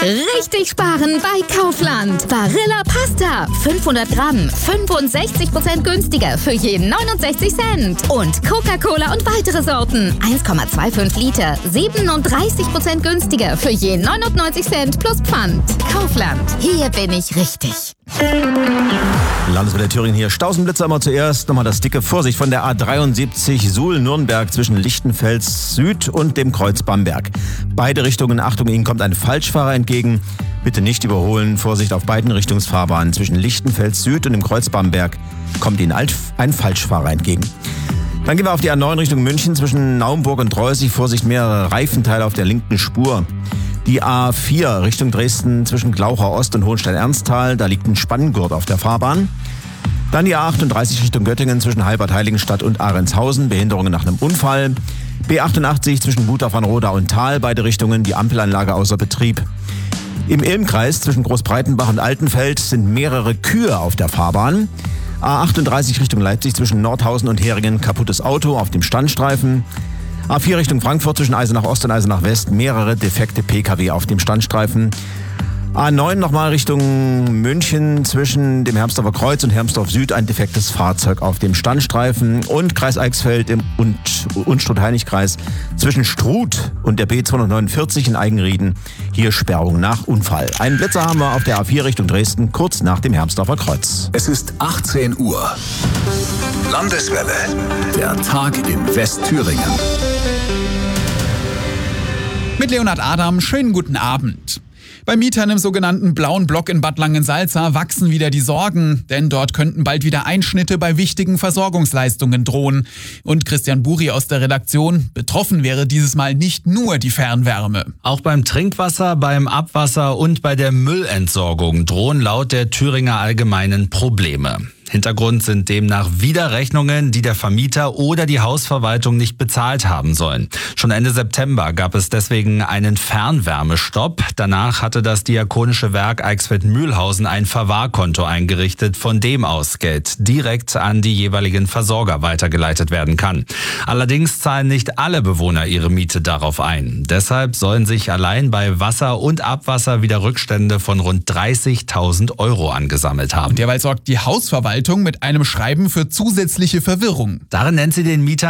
Richtig sparen bei Kaufland. Barilla Pasta. 500 Gramm. 65% günstiger für je 69 Cent. Und Coca-Cola und weitere Sorten. 1,25 Liter. 37% günstiger für je 99 Cent plus Pfand. Kaufland. Hier bin ich richtig. Landeswetter Thüringen hier. Stausenblitzer immer zuerst. Nochmal das dicke Vorsicht von der A73 Suhl-Nürnberg zwischen Lichtenfels Süd und dem Kreuz Bamberg. Beide Richtungen, Achtung, Ihnen kommt ein Falschfahrer entgegen. Bitte nicht überholen. Vorsicht auf beiden Richtungsfahrbahnen. Zwischen Lichtenfels Süd und dem Kreuz Bamberg kommt Ihnen ein Falschfahrer entgegen. Dann gehen wir auf die A9 Richtung München zwischen Naumburg und Treusig. Vorsicht, mehrere Reifenteile auf der linken Spur. Die A4 Richtung Dresden zwischen Glauchau Ost und Hohenstein-Ernsthal. Da liegt ein Spanngurt auf der Fahrbahn. Dann die A38 Richtung Göttingen zwischen Halbert-Heiligenstadt und Ahrentshausen. Behinderungen nach einem Unfall. B88 zwischen Buta-Vanroda und Thal. Beide Richtungen, die Ampelanlage außer Betrieb. Im Ilmkreis zwischen Großbreitenbach und Altenfeld sind mehrere Kühe auf der Fahrbahn. A38 Richtung Leipzig zwischen Nordhausen und Heringen. Kaputtes Auto auf dem Standstreifen. A4 Richtung Frankfurt zwischen Eisenach Ost und Eisenach West, mehrere defekte Pkw auf dem Standstreifen. A9 nochmal Richtung München zwischen dem Hermsdorfer Kreuz und Hermsdorf Süd, ein defektes Fahrzeug auf dem Standstreifen. Und Kreis Eichsfeld und Unstrut-Heinig-Kreis zwischen Struth und der B249 in Eigenrieden. Hier Sperrung nach Unfall. Einen Blitzer haben wir auf der A4 Richtung Dresden, kurz nach dem Hermsdorfer Kreuz. Es ist 18 Uhr. Landeswelle. Der Tag in Westthüringen. Mit Leonhard Adam, schönen guten Abend. Bei Mietern im sogenannten Blauen Block in Bad Langensalza wachsen wieder die Sorgen, denn dort könnten bald wieder Einschnitte bei wichtigen Versorgungsleistungen drohen. Und Christian Buri aus der Redaktion, betroffen wäre dieses Mal nicht nur die Fernwärme. Auch beim Trinkwasser, beim Abwasser und bei der Müllentsorgung drohen laut der Thüringer Allgemeinen Probleme. Hintergrund sind demnach wieder Rechnungen, die der Vermieter oder die Hausverwaltung nicht bezahlt haben sollen. Schon Ende September gab es deswegen einen Fernwärmestopp. Danach hatte das Diakonische Werk Eichsfeld-Mühlhausen ein Verwahrkonto eingerichtet, von dem aus Geld direkt an die jeweiligen Versorger weitergeleitet werden kann. Allerdings zahlen nicht alle Bewohner ihre Miete darauf ein. Deshalb sollen sich allein bei Wasser und Abwasser wieder Rückstände von rund 30.000 € angesammelt haben. Derweil sorgt die Hausverwaltung mit einem Schreiben für zusätzliche Verwirrung. Darin nennt sie den Mieter